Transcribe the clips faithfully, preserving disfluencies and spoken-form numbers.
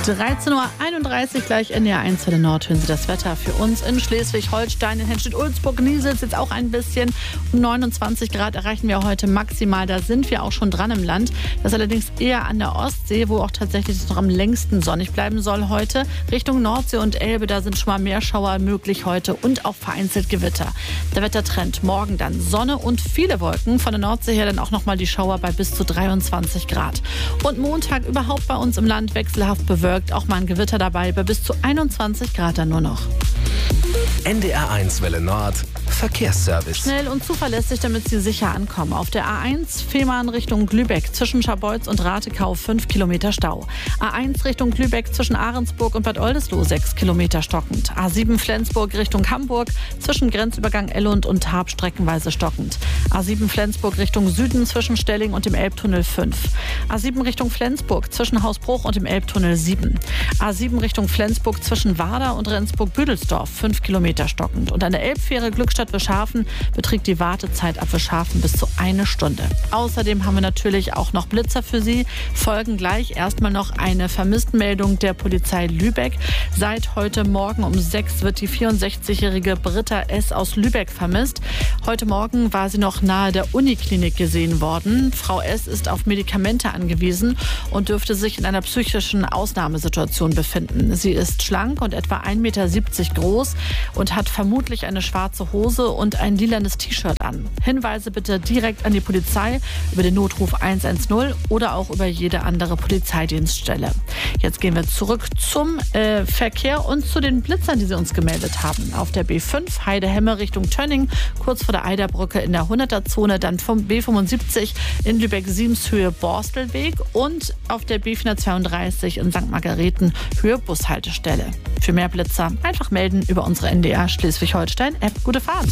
dreizehn Uhr einunddreißig, gleich N D R eins Welle Nord hören Sie das Wetter für uns in Schleswig-Holstein. In Henstedt-Ulzburg nieselt es jetzt auch ein bisschen. Um neunundzwanzig Grad erreichen wir heute maximal. Da sind wir auch schon dran im Land. Das ist allerdings eher an der Ostsee, wo auch tatsächlich es noch am längsten sonnig bleiben soll heute. Richtung Nordsee und Elbe, da sind schon mal mehr Schauer möglich heute und auch vereinzelt Gewitter. Der Wettertrend morgen dann Sonne und viele Wolken. Von der Nordsee her dann auch noch mal die Schauer bei bis zu dreiundzwanzig Grad. Und Montag überhaupt bei uns im Land wechselhaft bewölkt. Auch mal ein Gewitter dabei bei bis zu einundzwanzig Grad dann nur noch. N D R eins Welle Nord Verkehrsservice. Schnell und zuverlässig, damit Sie sicher ankommen. Auf der A eins Fehmarn Richtung Lübeck zwischen Scharbeutz und Ratekau fünf Kilometer Stau. A eins Richtung Lübeck zwischen Ahrensburg und Bad Oldesloe sechs Kilometer stockend. A sieben Flensburg Richtung Hamburg zwischen Grenzübergang Ellund und Tarp streckenweise stockend. A sieben Flensburg Richtung Süden zwischen Stelling und dem Elbtunnel fünf. A sieben Richtung Flensburg zwischen Hausbruch und dem Elbtunnel sieben. A sieben Richtung Flensburg zwischen Warder und Rendsburg-Büdelsdorf fünf Kilometer stockend. Und an der Elbfähre Glückstadt-Wischhafen beträgt die Wartezeit ab Wischhafen bis zu eine Stunde. Außerdem haben wir natürlich auch noch Blitzer für Sie. Folgen gleich erstmal noch eine Vermisstenmeldung der Polizei Lübeck. Seit heute Morgen um sechs wird die vierundsechzigjährige Britta S. aus Lübeck vermisst. Heute Morgen war sie noch nahe der Uniklinik gesehen worden. Frau S. ist auf Medikamente angewiesen und dürfte sich in einer psychischen Ausnahmesituation befinden. Sie ist schlank und etwa ein Meter siebzig groß und hat vermutlich eine schwarze Hose und ein lilanes T-Shirt an. Hinweise bitte direkt an die Polizei über den Notruf eins eins null oder auch über jede andere Polizeidienststelle. Jetzt gehen wir zurück zum äh, Verkehr und zu den Blitzern, die Sie uns gemeldet haben. Auf der B fünf Heide-Hemme Richtung Tönning, kurz vor der Eiderbrücke in der hunderter-Zone, dann vom B fünfundsiebzig in Lübeck-Siemshöhe Borstelweg und auf der B vierhundertzweiunddreißig in Sankt Margareten Höhe Bushaltestelle. Für mehr Blitzer einfach melden über unsere N D R Schleswig-Holstein-App. Gute Fahrt!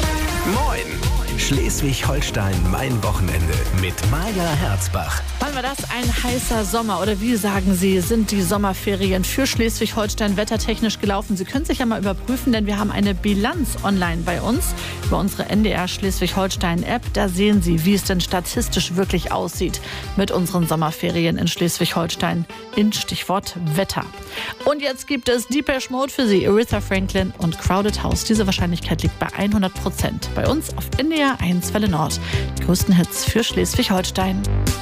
Moin! Schleswig-Holstein, mein Wochenende mit Maja Herzbach. Wann war das? Ein heißer Sommer oder wie sagen Sie, sind die Sommerferien für Schleswig-Holstein wettertechnisch gelaufen? Sie können sich ja mal überprüfen, denn wir haben eine Bilanz online bei uns über unsere N D R Schleswig-Holstein-App. Da sehen Sie, wie es denn statistisch wirklich aussieht mit unseren Sommerferien in Schleswig-Holstein in Stichwort Wetter. Und jetzt gibt es Depeche Mode für Sie, Aretha Franklin und Crowded House. Diese Wahrscheinlichkeit liegt bei hundert Prozent. Bei uns auf N D R eins Welle Nord. Die größten Hits für Schleswig-Holstein.